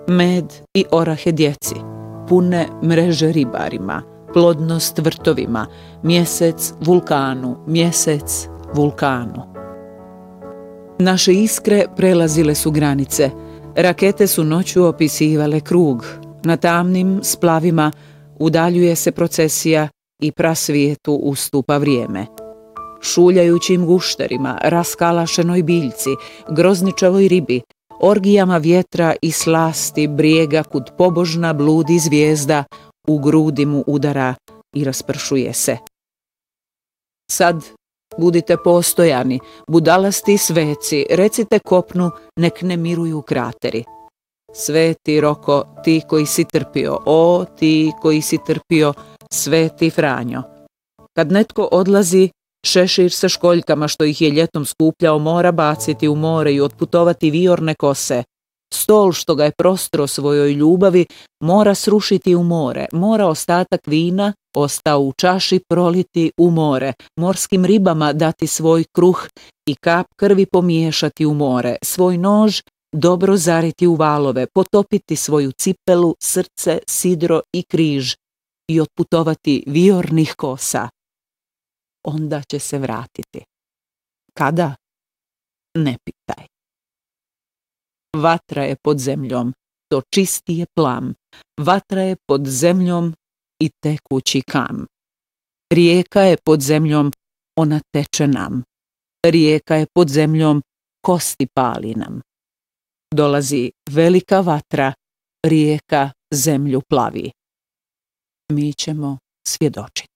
med i orahe djeci, pune mreže ribarima, plodnost vrtovima, mjesec vulkanu, mjesec vulkanu. Naše iskre prelazile su granice, rakete su noću opisivale krug, na tamnim splavima udaljuje se procesija i prasvijetu ustupa vrijeme. Šuljajućim gušterima, raskalašenoj biljci, grozničavoj ribi, orgijama vjetra i slasti brijega kud pobožna bludi zvijezda, u grudi mu udara i raspršuje se. Sad budite postojani, budalasti sveci, recite kopnu, nek ne miruju krateri. Sveti Roko, ti koji si trpio, o ti koji si trpio, sveti Franjo. Kad netko odlazi, šešir sa školjkama što ih je ljetom skupljao mora baciti u more i otputovati viorne kose. Stol što ga je prostro svojoj ljubavi mora srušiti u more, mora ostatak vina ostao u čaši proliti u more, morskim ribama dati svoj kruh i kap krvi pomiješati u more, svoj nož dobro zariti u valove, potopiti svoju cipelu, srce, sidro i križ i otputovati viornih kosa. Onda će se vratiti. Kada? Ne pitaj. Vatra je pod zemljom, to čisti je plam. Vatra je pod zemljom i tekući kam. Rijeka je pod zemljom, ona teče nam. Rijeka je pod zemljom, kosti pali nam. Dolazi velika vatra, rijeka zemlju plavi. Mi ćemo svjedočiti.